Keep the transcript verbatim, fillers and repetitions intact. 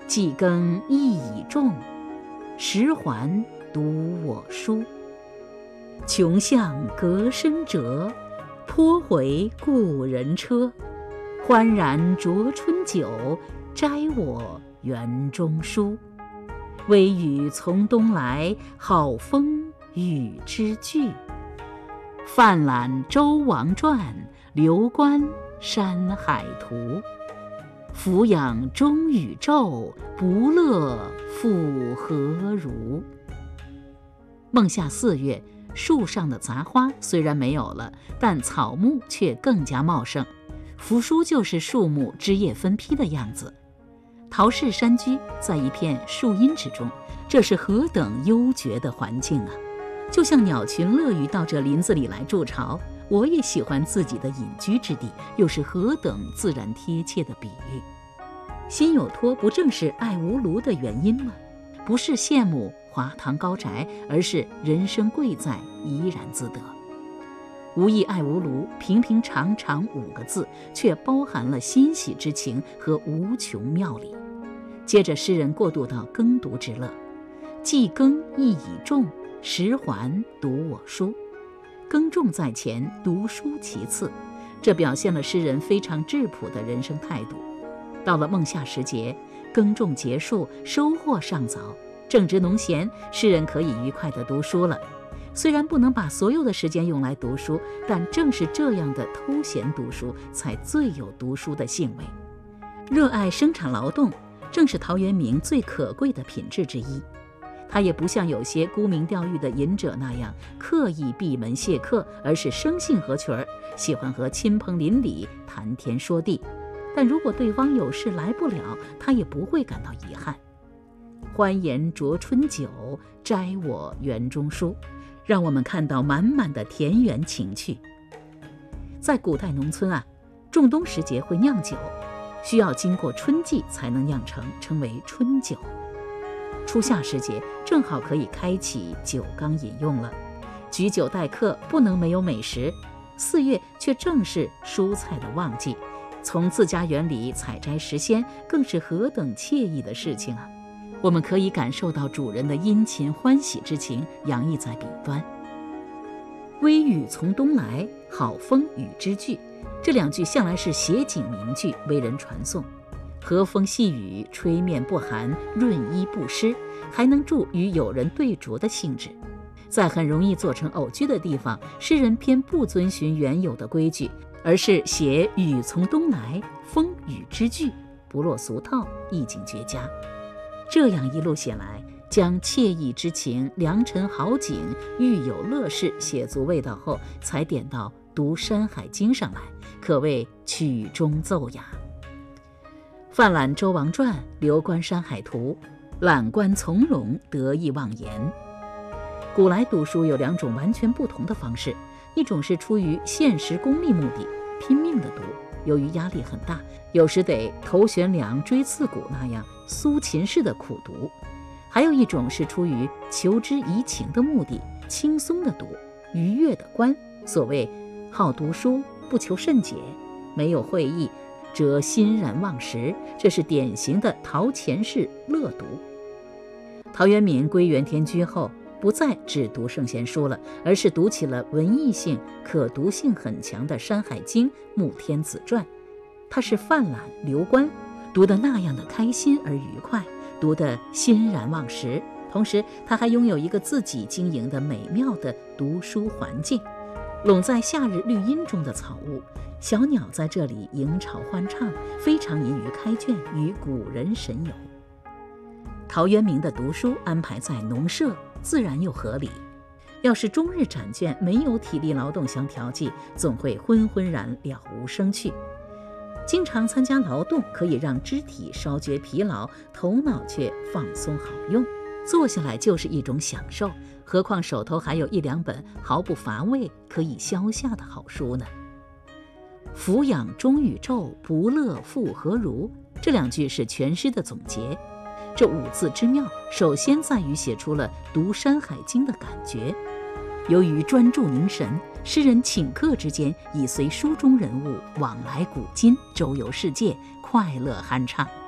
既耕亦已种，十环读我书。穷巷隔深辙，颇回故人车。欢然酌春酒，摘我园中书。微雨从东来，好风雨之句。泛览周王传，流观山海图。俯仰中宇宙，不乐复何如？孟夏四月，树上的杂花虽然没有了，但草木却更加茂盛。扶疏就是树木枝叶分披的样子。陶氏山居在一片树荫之中，这是何等幽绝的环境啊！就像鸟群乐于到这林子里来筑巢，我也喜欢自己的隐居之地，又是何等自然贴切的比喻。辛有托不正是爱吴庐的原因吗？不是羡慕华堂高宅，而是人生贵在怡然自得。无意爱吴庐，平平常常五个字，却包含了欣喜之情和无穷妙理。接着诗人过渡到耕读之乐，既耕亦已种，十环读我书。耕种在前，读书其次，这表现了诗人非常质朴的人生态度。到了孟夏时节，耕种结束，收获尚早，正值农闲，诗人可以愉快地读书了。虽然不能把所有的时间用来读书，但正是这样的偷闲读书，才最有读书的兴味。热爱生产劳动，正是陶渊明最可贵的品质之一。他也不像有些沽名钓誉的隐者那样刻意闭门谢客，而是生性合群儿，喜欢和亲朋邻里谈天说地。但如果对方有事来不了，他也不会感到遗憾。欢颜酌春酒，摘我园中书，让我们看到满满的田园情趣。在古代农村啊，仲冬时节会酿酒，需要经过春季才能酿成，称为春酒。初夏时节正好可以开启酒缸饮用了，举酒待客不能没有美食。四月却正是蔬菜的旺季，从自家园里采摘时鲜，更是何等惬意的事情啊！我们可以感受到主人的殷勤欢喜之情洋溢在笔端。微雨从东来，好风雨之句，这两句向来是写景名句，为人传颂。和风细雨，吹面不寒，润衣不湿，还能助与友人对酌的兴致。在很容易做成偶句的地方，诗人偏不遵循原有的规矩，而是写雨从东来，风雨之句，不落俗套，意境绝佳。这样一路写来，将惬意之情、良辰好景、寓有乐事写足味道后，才点到读《山海经》上来，可谓曲中奏雅。泛览周王传，流观山海图，览观从容，得意忘言。古来读书有两种完全不同的方式，一种是出于现实功利目的，拼命的读，由于压力很大，有时得头悬梁锥刺股那样苏秦式的苦读；还有一种是出于求知怡情的目的，轻松的读，愉悦的观。所谓好读书，不求甚解，没有会意，则欣然忘食，这是典型的陶潜式乐读。陶渊明归园田居后，不再只读圣贤书了，而是读起了文艺性、可读性很强的《山海经》《穆天子传》。他是泛览流观，读得那样的开心而愉快，读得欣然忘食。同时，他还拥有一个自己经营的美妙的读书环境。笼在夏日绿荫中的草屋，小鸟在这里营巢欢唱，非常宜于开卷，与古人神游。陶渊明的读书安排在农舍，自然又合理。要是终日展卷，没有体力劳动相调剂，总会昏昏然了无生趣。经常参加劳动，可以让肢体稍觉疲劳，头脑却放松好用，坐下来就是一种享受，何况手头还有一两本毫不乏味可以消夏的好书呢？俯仰中宇宙，不乐复何如？这两句是全诗的总结。这五字之妙，首先在于写出了读《山海经》的感觉。由于专注凝神，诗人顷刻之间已随书中人物往来古今，周游世界，快乐酣畅。